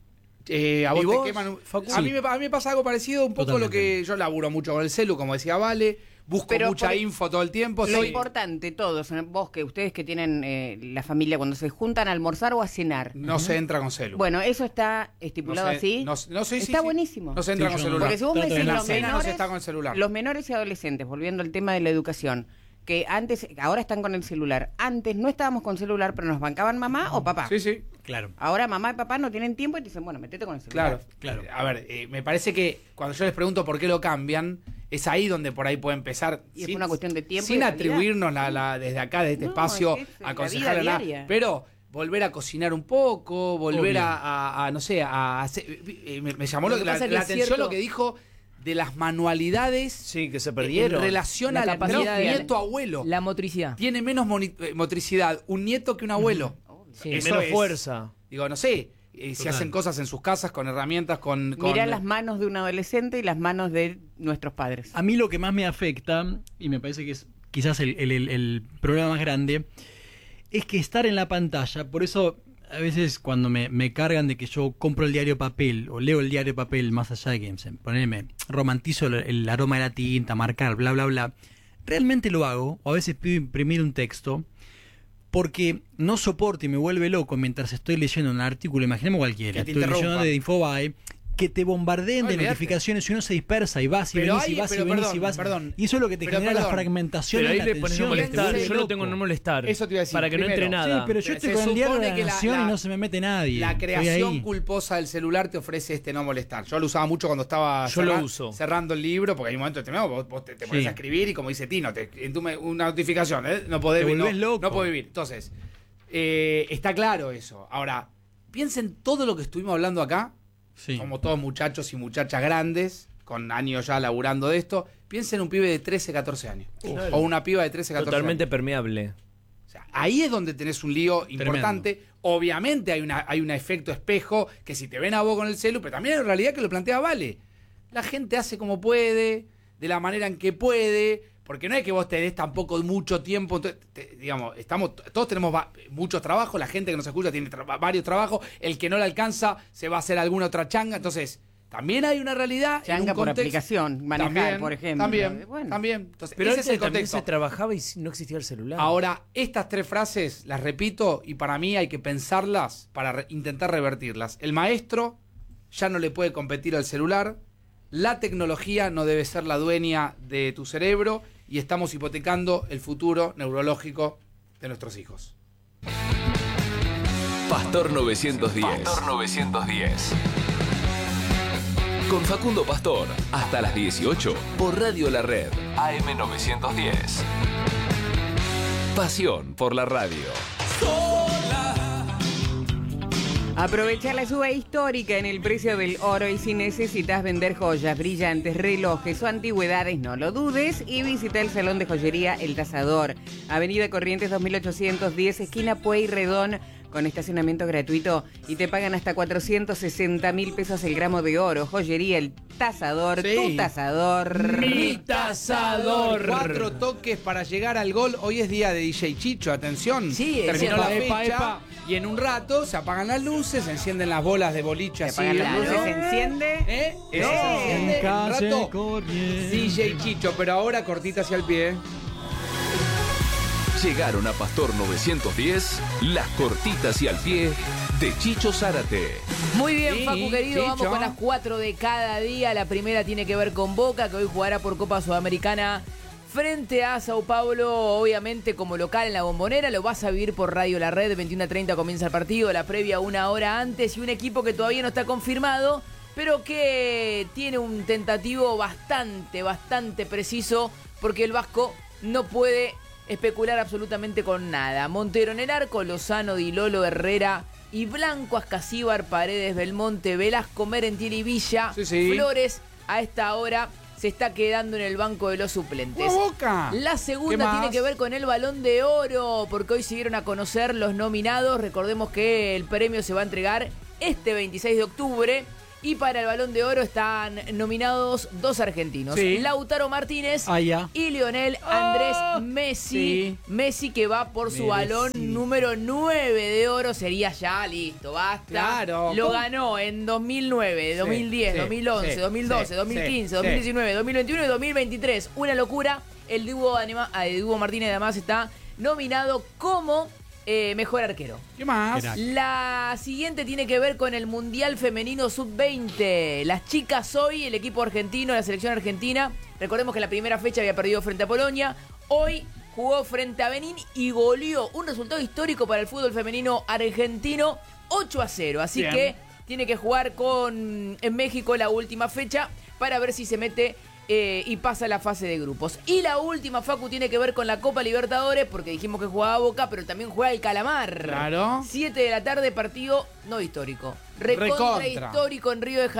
¿A vos ¿Y te vos, queman? Facu? A mí me pasa algo parecido, un poco Totalmente. lo que yo laburo mucho con el celu, como decía Vale, busco Pero mucha por- info todo el tiempo. Lo soy- importante, todos, vos que ustedes que tienen la familia, cuando se juntan a almorzar o a cenar. No se entra con celu. Bueno, eso está estipulado No se- así. no sé, sí, Está sí. buenísimo. No se entra Sí, con yo no. celular. Porque si vos me Trato de decís no los hacer. No se menores, está con el celular. los menores y adolescentes, volviendo al tema de la educación, que antes, ahora están con el celular. Antes no estábamos con celular, pero nos bancaban mamá o papá. Sí, sí. Claro. Ahora mamá y papá no tienen tiempo y te dicen, bueno, metete con el celular. Claro, Claro. A ver, me parece que cuando yo les pregunto por qué lo cambian, es ahí donde por ahí puede empezar. Y es una cuestión de tiempo y Sin de calidad. atribuirnos desde acá, desde este No, espacio, es la aconsejar vida nada. diaria. Pero volver a cocinar un poco, volver Obvio. a no sé, a hacer. Me llamó Lo que la pasa es que la es atención cierto. lo que dijo de las manualidades Sí, que se en perdieron. relación La al capacidad de- nieto-abuelo. La motricidad. Tiene menos motricidad un nieto que un abuelo. Sí. Y Eso menos es- fuerza. Digo, no sé, si Total. hacen cosas en sus casas con herramientas, con Mirá las manos de un adolescente y las manos de nuestros padres. A mí lo que más me afecta, y me parece que es quizás el problema más grande, es que estar en la pantalla, por eso a veces cuando me cargan de que yo compro el diario papel o leo el diario papel más allá de que ponerme, romantizo el aroma de la tinta, marcar, bla, bla, bla, realmente lo hago, o a veces pido imprimir un texto, porque no soporto y me vuelve loco mientras estoy leyendo un artículo, imaginemos cualquiera, Que te estoy leyendo interrumpa. de Infobae, que te bombardeen de Olvídate. notificaciones y uno se dispersa y vas y Pero venís y hay- vas y pero venís perdón, y vas. perdón. Y eso es lo que te Pero genera la perdón. fragmentación Pero y ahí la le pones no tensión. molestar. vuelve Yo lo tengo en no molestar. Eso te iba a decir, Para que no primero. entre Sí, nada. pero yo Se estoy con el diario de supone la que Nación y no se me mete nadie. La Estoy creación ahí. culposa del celular te ofrece no molestar. Yo lo usaba mucho cuando estaba Yo lo uso. cerrando el libro, porque hay un momento determinado, vos te pones Sí. a escribir y como dice Tino, una notificación, no podés Te vivir. volvés loco. No podés vivir. Entonces, está claro eso. Ahora, piensen todo lo que estuvimos hablando acá. Sí. Somos todos muchachos y muchachas grandes, con años ya laburando de esto. Piensen en un pibe de 13, 14 años. Claro. O una piba de 13, 14 Totalmente años. permeable. O sea, ahí es donde tenés un lío importante. Obviamente hay un efecto espejo que si te ven a vos con el celu, pero también en realidad que lo plantea Vale. La gente hace como puede, de la manera en que puede, porque no es que vos te des tampoco mucho tiempo. Entonces, digamos, todos tenemos muchos trabajos, la gente que nos escucha tiene varios trabajos, el que no le alcanza se va a hacer alguna otra changa. Entonces, también hay una realidad. en Changa un por contexto- aplicación, manejar, También, por ejemplo. También, Bueno. también. Entonces, Pero ese antes es el también contexto. se trabajaba y no existía el celular. Ahora, estas 3 frases las repito y para mí hay que pensarlas para intentar revertirlas. El maestro ya no le puede competir al celular, la tecnología no debe ser la dueña de tu cerebro y estamos hipotecando el futuro neurológico de nuestros hijos. Pastor 910. Pastor 910. Con Facundo Pastor, hasta las 18 por Radio La Red, AM 910. Pasión por la radio. Aprovecha la suba histórica en el precio del oro y si necesitas vender joyas, brillantes, relojes o antigüedades, no lo dudes y visita el Salón de Joyería El Tasador, Avenida Corrientes 2810, esquina Pueyrredón, con estacionamiento gratuito y te pagan hasta 460.000 pesos el gramo de oro. Joyería El Tasador, Sí. tu tasador. Mi tasador. 4 toques para llegar al gol. Hoy es día de DJ Chicho, atención. Sí, es terminó la cierto. fecha y en un rato se apagan las luces, se encienden las bolas de boliche Se así. apagan las ¿no? luces, se enciende. ¿Eh? Eso No. se enciende. En un Calle rato, Corrientes. DJ Chicho, pero ahora cortita hacia el pie. Llegaron a Pastor 910, las cortitas y al pie de Chicho Zárate. Muy bien, Sí, Facu querido, vamos Chicho. con las 4 de cada día. La primera tiene que ver con Boca, que hoy jugará por Copa Sudamericana frente a Sao Paulo, obviamente como local en la Bombonera. Lo vas a vivir por Radio La Red, 21:30 comienza el partido, la previa 1 hora antes y un equipo que todavía no está confirmado, pero que tiene un tentativo bastante preciso, porque el Vasco no puede especular absolutamente con nada. Montero en el arco, Lozano, Di Lolo, Herrera y Blanco, Ascasíbar, Paredes, Belmonte, Velasco, Merentiel y Villa. Sí. Flores a esta hora se está quedando en el banco de los suplentes. Boca! La segunda tiene que ver con el Balón de Oro, porque hoy se dieron a conocer los nominados. Recordemos que el premio se va a entregar este 26 de octubre. Y para el Balón de Oro están nominados 2 argentinos. Sí. Lautaro Martínez Ya. y Lionel Andrés Messi. Sí. Messi que va por su balón número 9 de oro. Sería ya listo, basta. Claro. Lo ganó en 2009, 2010, 2011, 2012, 2015, 2019, 2021 y 2023. Una locura. El Dibu Martínez además está nominado como mejor arquero. ¿Qué más? Crack. La siguiente tiene que ver con el Mundial Femenino Sub-20. Las chicas hoy, el equipo argentino, la selección argentina. Recordemos que en la primera fecha había perdido frente a Polonia. Hoy jugó frente a Benín y goleó. Un resultado histórico para el fútbol femenino argentino, 8-0. Así Bien. que tiene que jugar en México la última fecha para ver si se mete y pasa la fase de grupos. Y la última, Facu, tiene que ver con la Copa Libertadores, porque dijimos que jugaba Boca, pero también juega el Calamar. Claro. 7 de la tarde, partido no histórico. Recontra histórico en Río de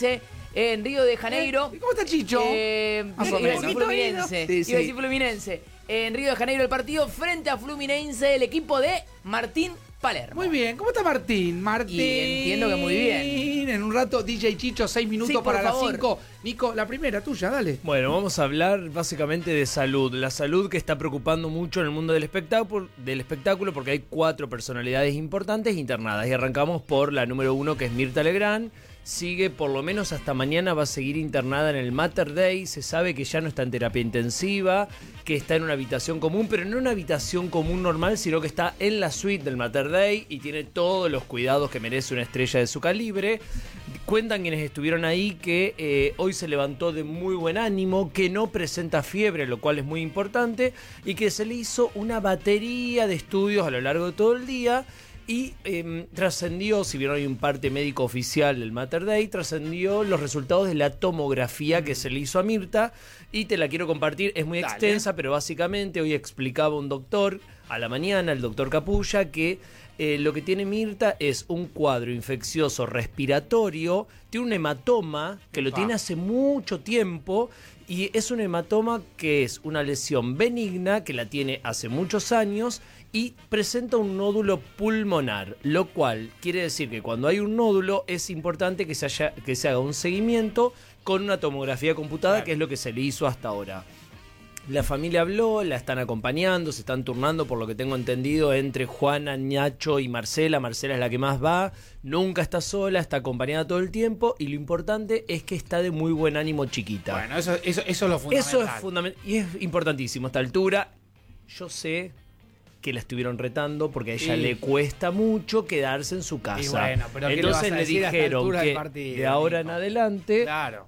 Janeiro. ¿Y cómo está Chicho? Más o Iba a decir menos. Fluminense. Sí, sí. Iba a decir Fluminense. En Río de Janeiro el partido frente a Fluminense, el equipo de Martín Palermo. Muy bien, ¿cómo está Martín? Martín. Y entiendo que muy bien. En un rato, DJ Chicho, 6 minutos Sí, por para las favor. 5. Nico, la primera tuya, dale. Bueno, vamos a hablar básicamente de salud. La salud que está preocupando mucho en el mundo del espectáculo porque hay 4 personalidades importantes internadas. Y arrancamos por la número 1, que es Mirta Legrand. Sigue por lo menos hasta mañana, va a seguir internada en el Mater Dei. Se sabe que ya no está en terapia intensiva, que está en una habitación común, pero no una habitación común normal, sino que está en la suite del Mater Dei y tiene todos los cuidados que merece una estrella de su calibre. Cuentan quienes estuvieron ahí que hoy se levantó de muy buen ánimo, que no presenta fiebre, lo cual es muy importante, y que se le hizo una batería de estudios a lo largo de todo el día. Y trascendió, si bien hay un parte médico oficial del Mater Dei, trascendió los resultados de la tomografía que se le hizo a Mirta. Y te la quiero compartir, es muy extensa, pero básicamente hoy explicaba un doctor a la mañana, el doctor Capulla, que lo que tiene Mirta es un cuadro infeccioso respiratorio, tiene un hematoma que lo tiene hace mucho tiempo. Y es un hematoma que es una lesión benigna, que la tiene hace muchos años y presenta un nódulo pulmonar, lo cual quiere decir que cuando hay un nódulo es importante que se haga un seguimiento con una tomografía computada, que es lo que se le hizo hasta ahora. La familia habló, la están acompañando, se están turnando, por lo que tengo entendido, entre Juana, Nacho y Marcela. Marcela es la que más va, nunca está sola, está acompañada todo el tiempo, y lo importante es que está de muy buen ánimo chiquita. Bueno, eso es lo fundamental. Eso es fundamental y es importantísimo a esta altura. Yo sé que la estuvieron retando porque a ella le cuesta mucho quedarse en su casa. Y bueno, pero ¿qué le entonces vas a le decir a esta dijeron altura del que partido, de ahora Nico? en adelante Claro.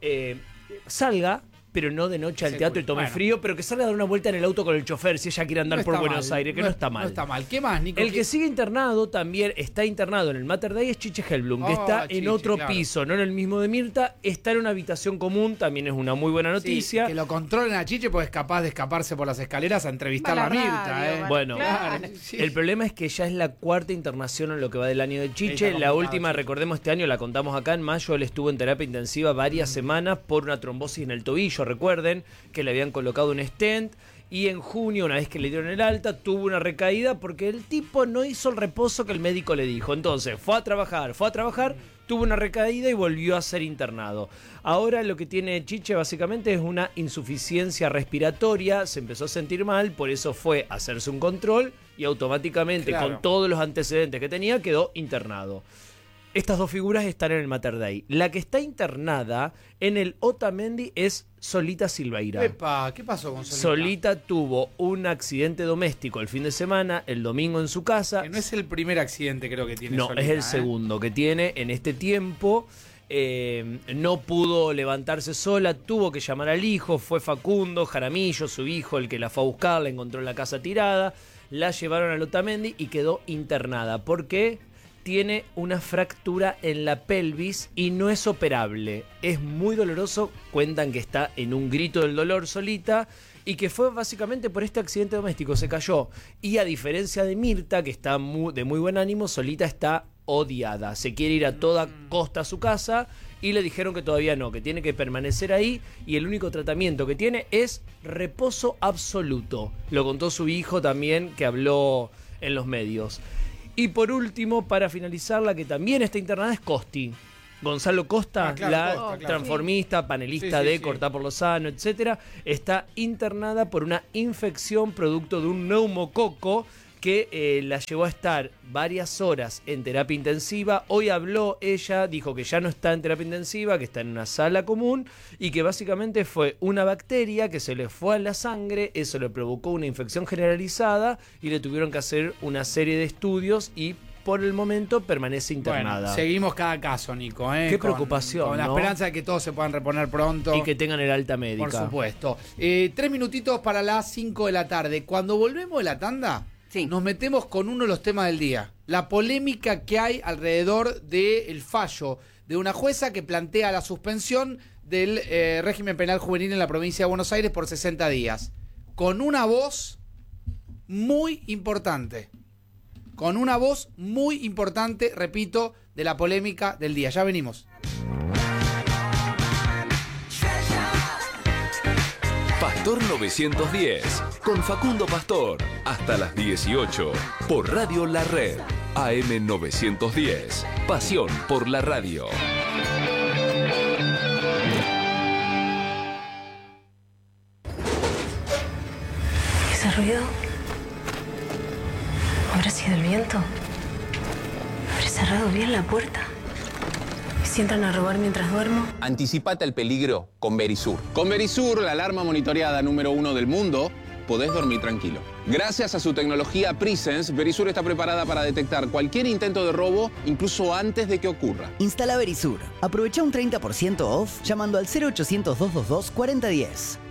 salga, pero no de noche al Se teatro y cuida. tome Bueno. frío, pero que salga a dar una vuelta en el auto con el chofer si ella quiere andar No por está Buenos mal. Aires, que no está mal. No está mal. ¿Qué más, Nico? El que sigue internado también está internado en el Mater Dei es Chiche Helblum, que está en Chiche, otro claro. piso, no en el mismo de Mirta, está en una habitación común, también es una muy buena noticia. Sí, que lo controlen a Chiche, pues es capaz de escaparse por las escaleras a entrevistar Va a a la Mirta. radio, Bueno, Claro. Sí. el problema es que ya es la 4ª internación en lo que va del año de Chiche. Está La complicado, última, Chiche. recordemos, este año la contamos acá en mayo. Él estuvo en terapia intensiva varias semanas por una trombosis en el tobillo. Recuerden que le habían colocado un stent. Y en junio, una vez que le dieron el alta, tuvo una recaída porque el tipo no hizo el reposo que el médico le dijo. Entonces fue a trabajar, tuvo una recaída y volvió a ser internado. Ahora lo que tiene Chiche básicamente es una insuficiencia respiratoria, se empezó a sentir mal, por eso fue a hacerse un control y automáticamente, Claro. con todos los antecedentes que tenía, quedó internado. Estas 2 figuras están en el Mater Dei. La que está internada en el Otamendi es Solita Silveira. Epa, ¿qué pasó con Solita? Solita tuvo un accidente doméstico el fin de semana, el domingo en su casa. Que no es el primer accidente, creo que tiene No, Solita, es el segundo que tiene en este tiempo. No pudo levantarse sola, tuvo que llamar al hijo. Fue Facundo Jaramillo, su hijo, el que la fue a buscar, la encontró en la casa tirada. La llevaron al Otamendi y quedó internada. ¿Por qué? Tiene una fractura en la pelvis y no es operable. Es muy doloroso. Cuentan que está en un grito del dolor Solita y que fue básicamente por este accidente doméstico. Se cayó. Y a diferencia de Mirta, que está de muy buen ánimo, Solita está odiada. Se quiere ir a toda costa a su casa y le dijeron que todavía no, que tiene que permanecer ahí y el único tratamiento que tiene es reposo absoluto. Lo contó su hijo también, que habló en los medios. Y por último, para finalizar, la que también está internada es Costi. Gonzalo Costa, la transformista, panelista de Cortá por Lozano, etcétera, está internada por una infección producto de un neumococo que la llevó a estar varias horas en terapia intensiva. Hoy habló ella, dijo que ya no está en terapia intensiva, que está en una sala común y que básicamente fue una bacteria que se le fue a la sangre, eso le provocó una infección generalizada y le tuvieron que hacer una serie de estudios y por el momento permanece internada. Bueno, seguimos cada caso, Nico. Qué preocupación, con la esperanza de que todos se puedan reponer pronto. Y que tengan el alta médica. Por supuesto. 3 minutitos para las 5 de la tarde. Cuando volvemos de la tanda, nos metemos con uno de los temas del día. La polémica que hay alrededor del fallo de una jueza que plantea la suspensión del régimen penal juvenil en la provincia de Buenos Aires por 60 días. Con una voz muy importante. Con una voz muy importante, repito, de la polémica del día. Ya venimos. Pastor 910, con Facundo Pastor, hasta las 18, por Radio La Red, AM 910, pasión por la radio. ¿Ese ruido? ¿Habrá sido el viento? ¿Habré cerrado bien la puerta? ¿Y si entran a robar mientras duermo? Anticipate al peligro con Verisur. Con Verisur, la alarma monitoreada número 1 del mundo, podés dormir tranquilo. Gracias a su tecnología Presence, Verisur está preparada para detectar cualquier intento de robo, incluso antes de que ocurra. Instala Verisur. Aprovecha un 30% off llamando al 0800 222 4010.